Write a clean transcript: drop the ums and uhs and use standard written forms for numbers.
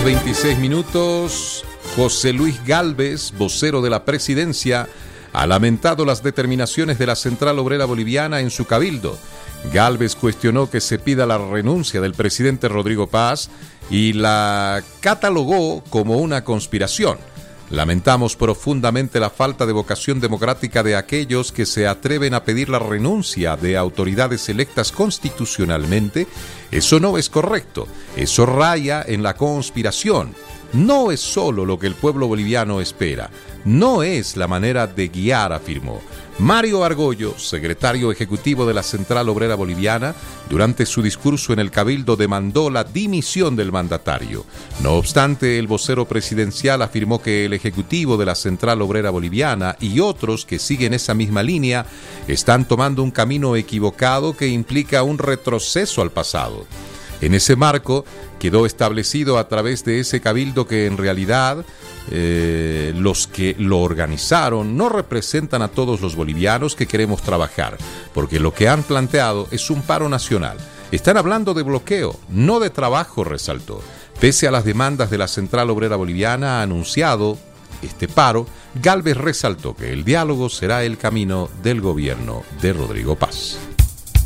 2:26. José Luis Gálvez, vocero de la presidencia, ha lamentado las determinaciones de la Central Obrera Boliviana en su cabildo. Gálvez cuestionó que se pida la renuncia del presidente Rodrigo Paz y la catalogó como una conspiración. Lamentamos profundamente la falta de vocación democrática de aquellos que se atreven a pedir la renuncia de autoridades electas constitucionalmente. Eso no es correcto, eso raya en la conspiración. No es solo lo que el pueblo boliviano espera, no es la manera de guiar, afirmó. Mario Argollo, secretario ejecutivo de la Central Obrera Boliviana, durante su discurso en el Cabildo demandó la dimisión del mandatario. No obstante, el vocero presidencial afirmó que el ejecutivo de la Central Obrera Boliviana y otros que siguen esa misma línea están tomando un camino equivocado que implica un retroceso al pasado. En ese marco quedó establecido a través de ese cabildo que en realidad los que lo organizaron no representan a todos los bolivianos que queremos trabajar, porque lo que han planteado es un paro nacional. Están hablando de bloqueo, no de trabajo, resaltó. Pese a las demandas de la Central Obrera Boliviana ha anunciado este paro, Gálvez resaltó que el diálogo será el camino del gobierno de Rodrigo Paz.